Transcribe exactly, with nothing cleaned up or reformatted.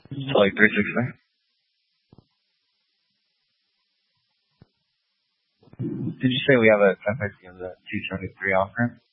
So like three sixty. Did you say we have a ten fifty of the two seventy three offering?